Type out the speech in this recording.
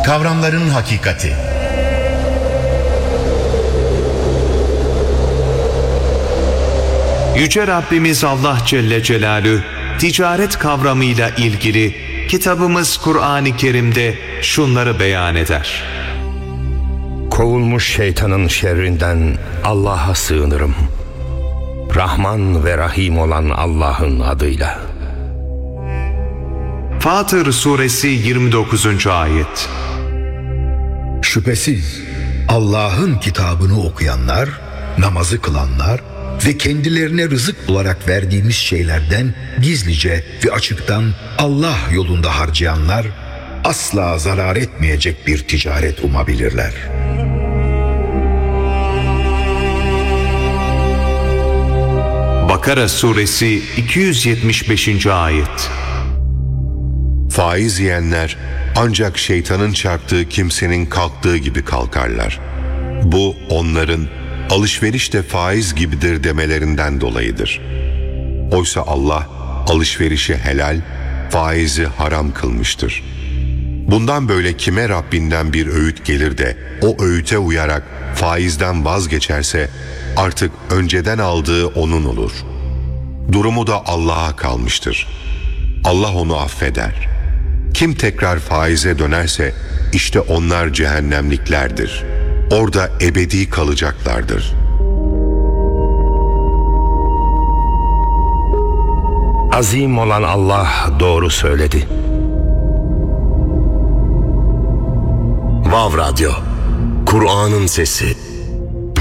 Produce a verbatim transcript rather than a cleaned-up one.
Kavramların hakikati. Yüce Rabbimiz Allah Celle Celaluhu ticaret kavramıyla ilgili kitabımız Kur'an-ı Kerim'de şunları beyan eder. Kovulmuş şeytanın şerrinden Allah'a sığınırım. Rahman ve Rahim olan Allah'ın adıyla. Fatır Suresi yirmi dokuzuncu ayet. Şüphesiz Allah'ın kitabını okuyanlar, namazı kılanlar ve kendilerine rızık bularak verdiğimiz şeylerden gizlice ve açıktan Allah yolunda harcayanlar asla zarar etmeyecek bir ticaret umabilirler. Bakara Suresi iki yüz yetmiş beşinci ayet. Faiz yiyenler ancak şeytanın çarptığı kimsenin kalktığı gibi kalkarlar. Bu onların alışveriş de faiz gibidir demelerinden dolayıdır. Oysa Allah alışverişi helal, faizi haram kılmıştır. Bundan böyle kime Rabbinden bir öğüt gelir de o öğüte uyarak faizden vazgeçerse artık önceden aldığı onun olur. Durumu da Allah'a kalmıştır. Allah onu affeder. Kim tekrar faize dönerse işte onlar cehennemliklerdir. Orada ebedi kalacaklardır. Azim olan Allah doğru söyledi. Vav Radyo, Kur'an'ın sesi.